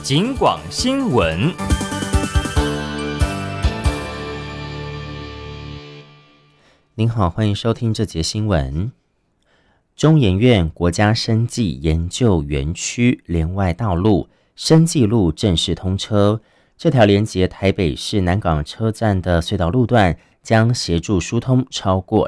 警广新闻。 您好，欢迎收听这节新闻。中研院国家生技研究园区联外道路生技路正式通车，这条连接台北市南港车站的隧道路段将协助疏通超过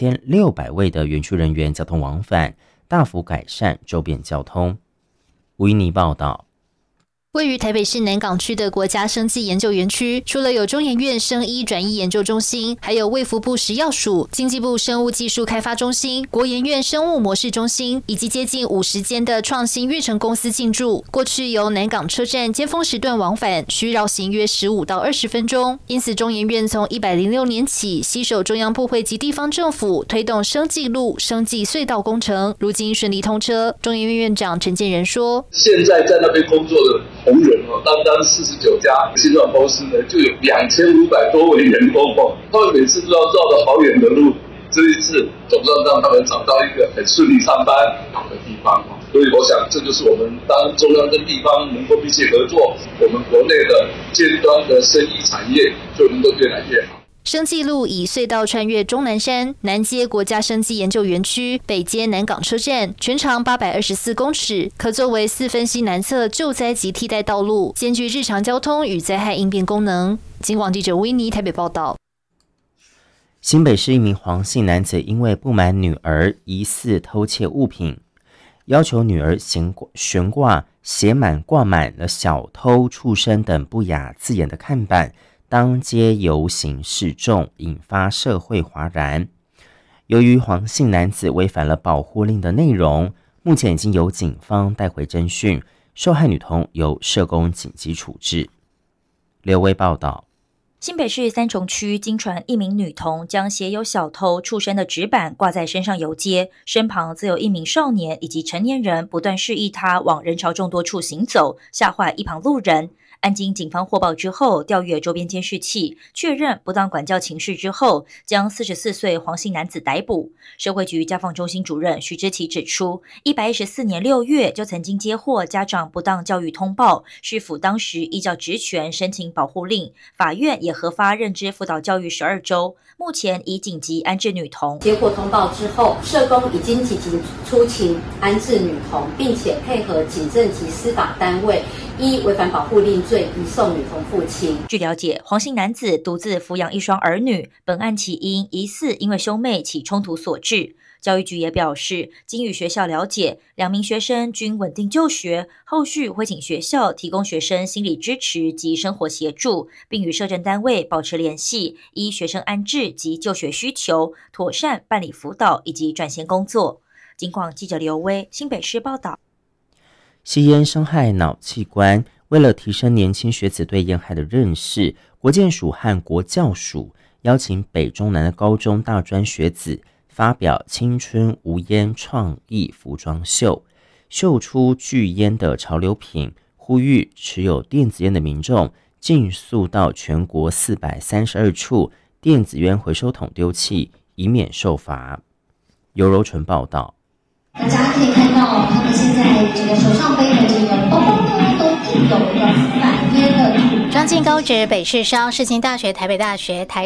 2600位的园区人员交通往返，大幅改善周边交通。吴依妮报道。 位于台北市南港区的国家生技研究园区，除了有中研院生医转译研究中心，还有卫福部食药署、经济部生物技术开发中心、国研院生物模式中心，以及接近50间的创新跃成公司进驻。过去由南港车站尖峰时段往返，需绕行约15到20分钟。因此，中研院从106年起携手中央部会及地方政府，推动生技路、生技隧道工程，如今顺利通车。中研院院长陈建仁说：“ 现在在那边工作的同仁单49家新创公司呢，就有2500多位员工他们每次都要绕着好远的路，这一次总算让他们找到一个很顺利上班好的地方。所以我想，这就是我们当中央跟地方能够密切合作，我们国内的尖端的生医产业就能够越来越好。” 生技路以隧道穿越终南山，南接国家生技研究园区，北接南港车站，全长824公尺，可作为4分溪南侧救灾及替代道路，兼具日常交通与灾害应变功能。警广记者维尼台北报道。 新北市一名黄姓男子因为不满女儿疑似偷窃物品，要求女儿悬挂写满挂满了小偷、畜生等不雅字眼的看板，当街游行示众，引发社会哗然。由于黄姓男子违反了保护令的内容，目前已经由警方带回侦讯，受害女童由社工紧急处置。刘威报道。 新北市三重区经传一名女童将写有小偷、畜生的纸板挂在身上游街，身旁则有一名少年以及成年人不断示意她往人潮众多处行走，吓坏一旁路人。案经警方获报之后，调阅周边监视器，确认不当管教情事之后，将44岁黄姓男子逮捕。社会局家访中心主任徐之琪指出，114年6月就曾经接获家长不当教育通报，市府当时依照职权申请保护令，法院也核发认知辅导教育12周，目前已紧急安置女童。 接获通报之后，社工已经紧急出勤安置女童，并且配合警政及司法单位，依违反保护令罪移送女童父亲。 据了解，黄姓男子独自抚养一双儿女，本案起因疑似因为兄妹起冲突所致。教育局也表示，经与学校了解，2名学生均稳定就学，后续会请学校提供学生心理支持及生活协助，并与社政单位保持联系，依学生安置及就学需求，妥善办理辅导以及转衔工作。警广记者刘威，新北市报道。 吸烟伤害脑器官，为了提升年轻学子对烟害的认识，国健署和国教署邀请北中南的高中大专学子发表青春无烟创意服装秀，秀出拒烟的潮流品，呼吁持有电子烟的民众尽速到全国432处电子烟回收桶丢弃，以免受罚。尤柔纯报道。 大家可以看到，他们现在这个手上背的这个包包呢，都印有一个反烟的图。 张晋高职北市商世新大学、台北大学、台